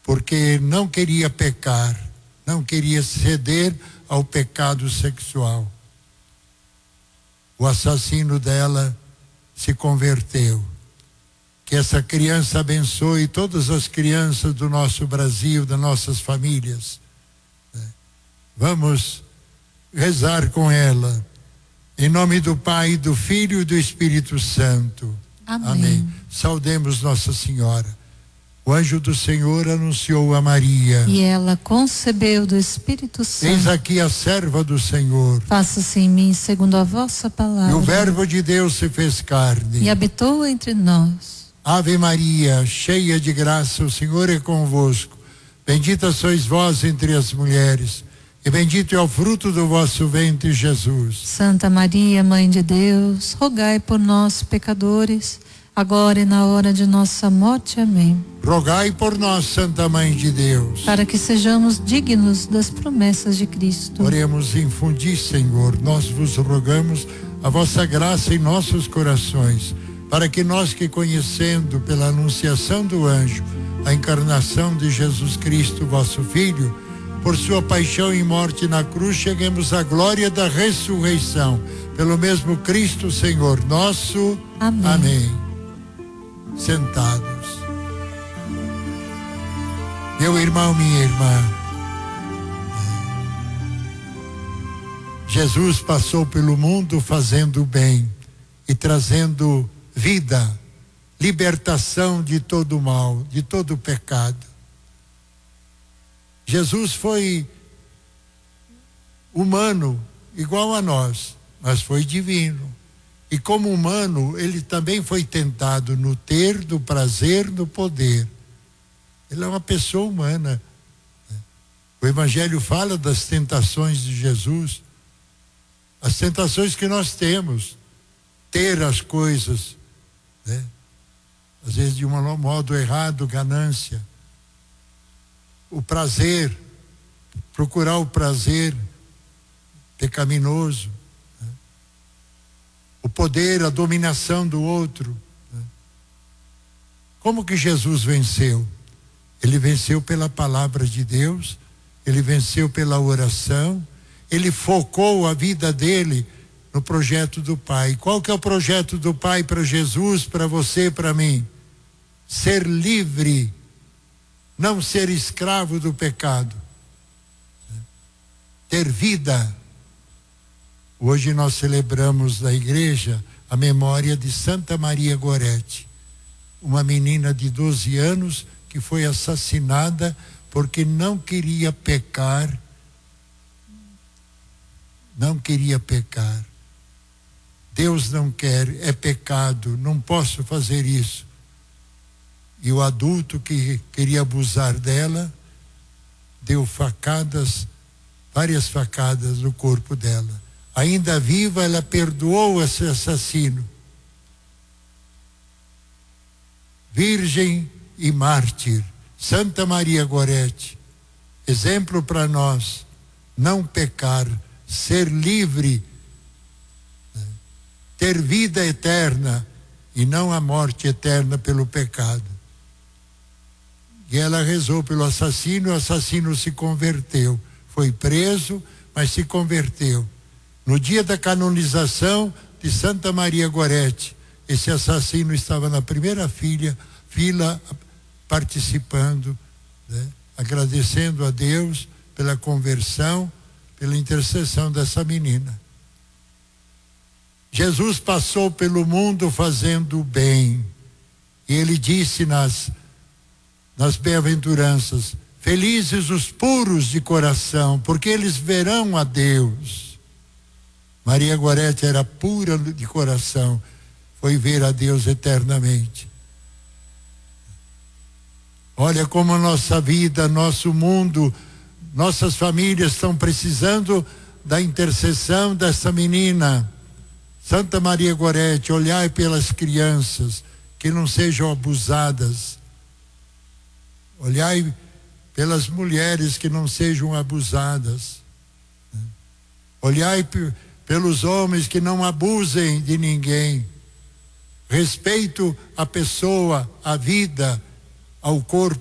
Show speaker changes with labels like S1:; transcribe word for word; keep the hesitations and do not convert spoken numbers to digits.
S1: porque não queria pecar, não queria ceder ao pecado sexual. O assassino dela se converteu. Que essa criança abençoe todas as crianças do nosso Brasil, das nossas famílias. Vamos rezar com ela. Em nome do Pai, do Filho e do Espírito Santo.
S2: Amém.
S1: Amém. Saudemos Nossa Senhora. O anjo do Senhor anunciou a Maria.
S2: E ela concebeu do Espírito Santo.
S1: Eis aqui a serva do Senhor.
S2: Faça-se em mim segundo a vossa palavra.
S1: E o Verbo de Deus se fez carne.
S2: E habitou entre nós.
S1: Ave Maria, cheia de graça, o Senhor é convosco. Bendita sois vós entre as mulheres, e bendito é o fruto do vosso ventre, Jesus.
S2: Santa Maria, Mãe de Deus, rogai por nós, pecadores, agora e na hora de nossa morte. Amém.
S1: Rogai por nós, Santa Mãe de Deus,
S2: para que sejamos dignos das promessas de Cristo.
S1: Oremos. Infundi, Senhor, nós vos rogamos a vossa graça em nossos corações, para que nós que conhecendo pela anunciação do anjo a encarnação de Jesus Cristo, vosso Filho, por sua paixão e morte na cruz, cheguemos à glória da ressurreição. Pelo mesmo Cristo, Senhor nosso.
S2: Amém.
S1: Amém. Sentados. Meu irmão, minha irmã, Jesus passou pelo mundo fazendo o bem e trazendo vida, libertação de todo o mal, de todo o pecado. Jesus foi humano, igual a nós, mas foi divino. E como humano, ele também foi tentado no ter, no prazer, no poder. Ele é uma pessoa humana. O Evangelho fala das tentações de Jesus, as tentações que nós temos, ter as coisas, né? Às vezes de um modo errado, ganância. O prazer, procurar o prazer pecaminoso, né? O poder, a dominação do outro, né? Como que Jesus venceu? Ele venceu pela palavra de Deus, ele venceu pela oração, ele focou a vida dele no projeto do Pai. Qual que é o projeto do Pai para Jesus, para você, para mim? Ser livre, não ser escravo do pecado, ter vida. Hoje nós celebramos na igreja a memória de Santa Maria Goretti, uma menina de doze anos que foi assassinada porque não queria pecar, não queria pecar. Deus não quer, é pecado, não posso fazer isso. E o adulto que queria abusar dela deu facadas, várias facadas no corpo dela. Ainda viva, ela perdoou esse assassino. Virgem e mártir, Santa Maria Goretti, exemplo para nós, não pecar, ser livre, ter vida eterna e não a morte eterna pelo pecado. E ela rezou pelo assassino, o assassino se converteu, foi preso, mas se converteu. No dia da canonização de Santa Maria Goretti, esse assassino estava na primeira fila, fila participando, né? Agradecendo a Deus pela conversão, pela intercessão dessa menina. Jesus passou pelo mundo fazendo o bem. E ele disse nas, nas bem-aventuranças: felizes os puros de coração, porque eles verão a Deus. Maria Goretti era pura de coração, foi ver a Deus eternamente. Olha como a nossa vida, nosso mundo, nossas famílias estão precisando da intercessão dessa menina. Santa Maria Goretti, olhai pelas crianças que não sejam abusadas. Olhai pelas mulheres que não sejam abusadas. Olhai pelos homens que não abusem de ninguém. Respeito à pessoa, à vida, ao corpo